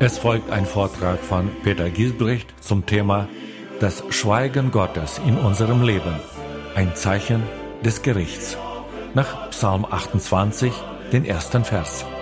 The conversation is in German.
Es folgt ein Vortrag von Peter Giesbrecht zum Thema Das Schweigen Gottes in unserem Leben, ein Zeichen des Gerichts, nach Psalm 28, den ersten Vers.